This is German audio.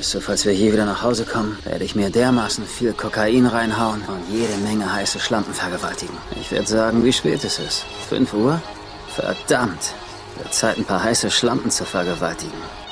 Weißt du, falls wir je wieder nach Hause kommen, werde ich mir dermaßen viel Kokain reinhauen und jede Menge heiße Schlampen vergewaltigen. Ich werde sagen, wie spät es ist. 5 Uhr? Verdammt. Wird Zeit, ein paar heiße Schlampen zu vergewaltigen.